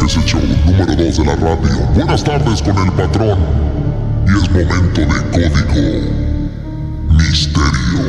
es el show número 2 de la radio. Buenas tardes con el patrón. Y es momento de Código Misterio.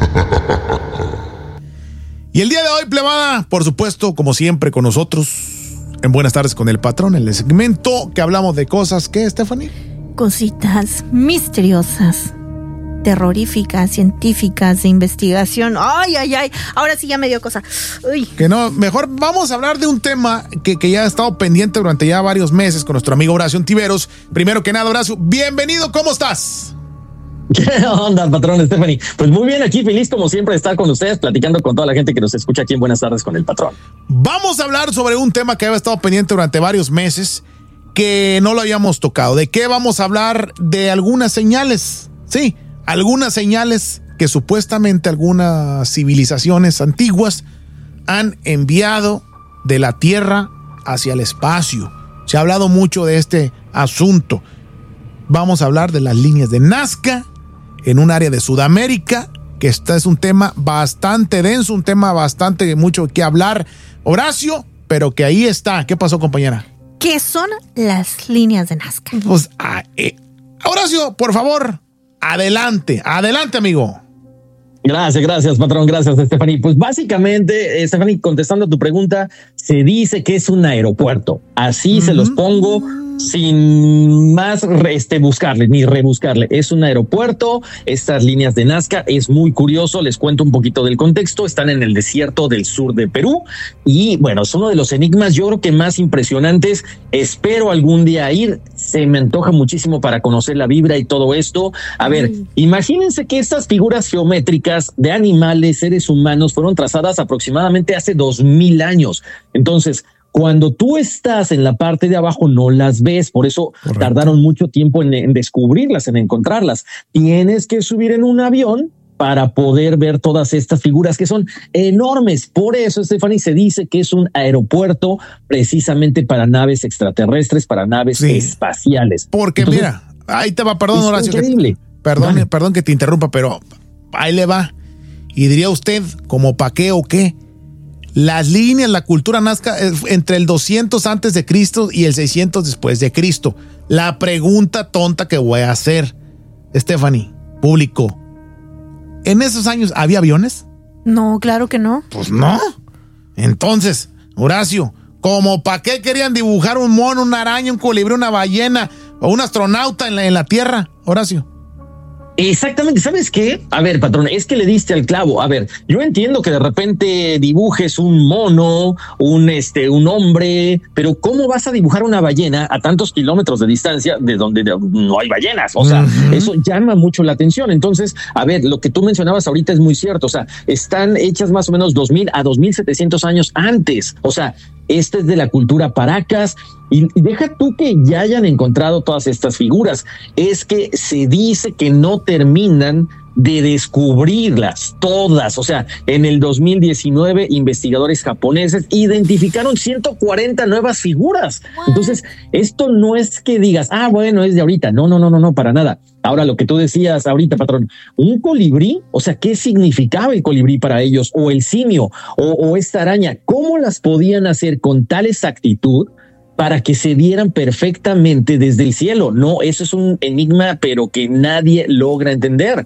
Y el día de hoy, plebada, por supuesto, como siempre, con nosotros, en Buenas tardes con el patrón, en el segmento que hablamos de cosas, ¿qué, Stephanie? Cositas misteriosas, terroríficas, científicas, de investigación. Ay, ahora sí ya me dio cosa. Uy. Que no, mejor vamos a hablar de un tema que ya ha estado pendiente durante ya varios meses con nuestro amigo Horacio Ontiveros. Primero que nada, Horacio, bienvenido, ¿cómo estás? ¿Qué onda, patrón Stephanie? Pues muy bien, aquí feliz como siempre de estar con ustedes, platicando con toda la gente que nos escucha aquí en Buenas tardes con el patrón. Vamos a hablar sobre un tema que había estado pendiente durante varios meses, que no lo habíamos tocado. ¿De qué vamos a hablar? De algunas señales, sí, algunas señales que supuestamente algunas civilizaciones antiguas han enviado de la Tierra hacia el espacio. Se ha hablado mucho de este asunto. Vamos a hablar de las líneas de Nazca en un área de Sudamérica, que este es un tema bastante denso, un tema bastante mucho que hablar, Horacio, pero que ahí está. ¿Qué pasó, compañera? ¿Qué son las líneas de Nazca? Pues, Horacio, por favor, adelante, amigo. Gracias, patrón, gracias, Stephanie. Pues básicamente, Stephanie, contestando a tu pregunta, se dice que es un aeropuerto. Así se los pongo, sin más buscarle, ni rebuscarle. Es un aeropuerto, estas líneas de Nazca, es muy curioso, les cuento un poquito del contexto. Están en el desierto del sur de Perú y bueno, es uno de los enigmas, yo creo que más impresionantes. Espero algún día ir, se me antoja muchísimo para conocer la vibra y todo esto. A ver, imagínense que estas figuras geométricas de animales, seres humanos, fueron trazadas aproximadamente hace 2000 años. Entonces, cuando tú estás en la parte de abajo no las ves, por eso tardaron mucho tiempo en descubrirlas, en encontrarlas. Tienes que subir en un avión para poder ver todas estas figuras que son enormes. Por eso, Stephanie, se dice que es un aeropuerto precisamente para naves extraterrestres, para naves espaciales. Porque entonces, mira, ahí te va, perdón, Horacio. Increíble. Perdón que te interrumpa, pero ahí le va. Y diría usted, ¿como pa' qué o qué? Las líneas, la cultura nazca entre el 200 antes de Cristo y el 600 después de Cristo. La pregunta tonta que voy a hacer, Stephanie, público, ¿en esos años había aviones? No, claro que no. Pues no. Entonces, Horacio, ¿cómo para qué querían dibujar un mono, una araña, un colibrí, una ballena o un astronauta en la Tierra, Horacio? Exactamente, ¿sabes qué? A ver, patrón, es que le diste al clavo. A ver, yo entiendo que de repente dibujes un mono, un hombre, pero ¿cómo vas a dibujar una ballena a tantos kilómetros de distancia de donde no hay ballenas? O sea, eso llama mucho la atención. Entonces, a ver, lo que tú mencionabas ahorita es muy cierto. O sea, están hechas más o menos 2000 a 2700 años antes. O sea, este es de la cultura Paracas. Y deja tú que ya hayan encontrado todas estas figuras. Es que se dice que no terminan de descubrirlas todas. O sea, en el 2019 investigadores japoneses identificaron 140 nuevas figuras. Entonces, esto no es que digas, bueno, es de ahorita. No, para nada. Ahora, lo que tú decías ahorita, patrón, un colibrí, o sea, ¿qué significaba el colibrí para ellos? O el simio, o esta araña, ¿cómo las podían hacer con tal exactitud para que se vieran perfectamente desde el cielo? No, eso es un enigma, pero que nadie logra entender.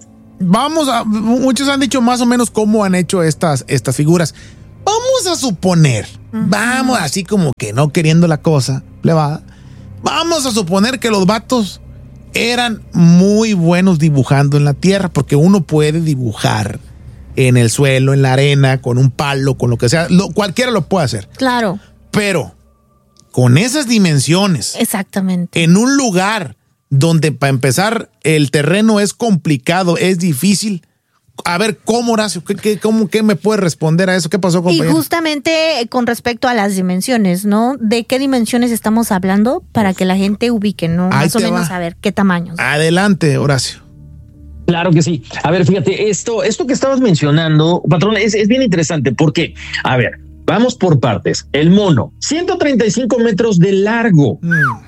Muchos han dicho más o menos cómo han hecho estas figuras. Vamos a suponer, vamos así como que no queriendo la cosa, plebada, vamos a suponer que los vatos eran muy buenos dibujando en la tierra, porque uno puede dibujar en el suelo, en la arena, con un palo, con lo que sea, cualquiera lo puede hacer. Claro. Pero con esas dimensiones, exactamente, en un lugar donde para empezar el terreno es complicado, es difícil. A ver, ¿cómo, Horacio? ¿Qué me puede responder a eso? ¿Qué pasó, compañero? Y justamente con respecto a las dimensiones, ¿no? ¿De qué dimensiones estamos hablando para que la gente ubique, ¿no? Más o menos saber qué tamaños. Adelante, Horacio. Claro que sí. A ver, fíjate, esto que estabas mencionando, patrón, es bien interesante porque, a ver, vamos por partes. El mono, 135 metros de largo.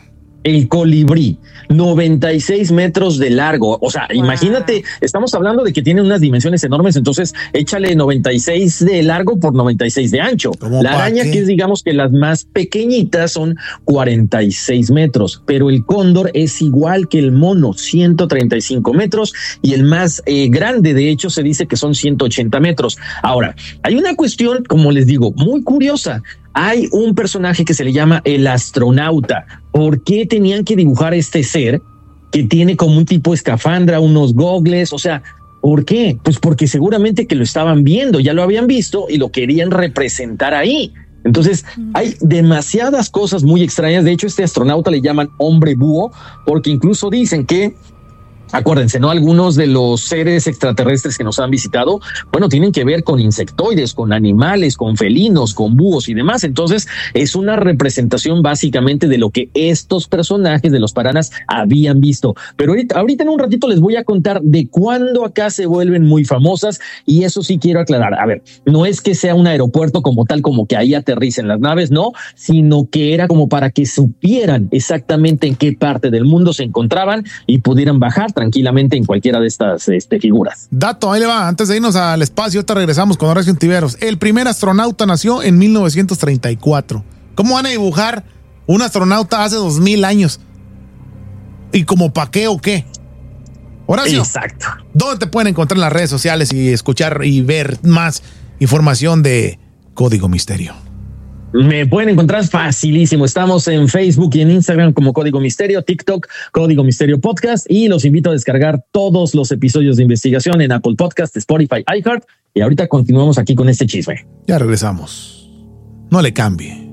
el colibrí, 96 metros de largo. O sea, imagínate, estamos hablando de que tiene unas dimensiones enormes, entonces échale 96 de largo por 96 de ancho. La araña, que es, digamos, que las más pequeñitas, son 46 metros, pero el cóndor es igual que el mono, 135 metros, y el más grande, de hecho, se dice que son 180 metros. Ahora, hay una cuestión, como les digo, muy curiosa. Hay un personaje que se le llama el astronauta. ¿Por qué tenían que dibujar este ser que tiene como un tipo de escafandra, unos gogles? O sea, ¿por qué? Pues porque seguramente que lo estaban viendo, ya lo habían visto y lo querían representar ahí. Entonces, hay demasiadas cosas muy extrañas. De hecho, este astronauta le llaman hombre búho, porque incluso dicen que, acuérdense, ¿no? Algunos de los seres extraterrestres que nos han visitado, bueno, tienen que ver con insectoides, con animales, con felinos, con búhos y demás. Entonces, es una representación básicamente de lo que estos personajes de los Paranas habían visto. Pero ahorita en un ratito les voy a contar de cuándo acá se vuelven muy famosas, y eso sí quiero aclarar. A ver, no es que sea un aeropuerto como tal, como que ahí aterricen las naves, no, sino que era como para que supieran exactamente en qué parte del mundo se encontraban y pudieran bajar tranquilamente en cualquiera de estas figuras. Dato, ahí le va, antes de irnos al espacio, ahorita regresamos con Horacio Ontiveros. El primer astronauta nació en 1934. ¿Cómo van a dibujar un astronauta hace 2000 años? ¿Y como pa' qué o qué? Horacio, exacto. ¿Dónde te pueden encontrar en las redes sociales y escuchar y ver más información de Código Misterio? Me pueden encontrar facilísimo. Estamos en Facebook y en Instagram como Código Misterio, TikTok, Código Misterio Podcast, y los invito a descargar todos los episodios de investigación en Apple Podcast, Spotify, iHeart, y ahorita continuamos aquí con este chisme. Ya regresamos. No le cambie.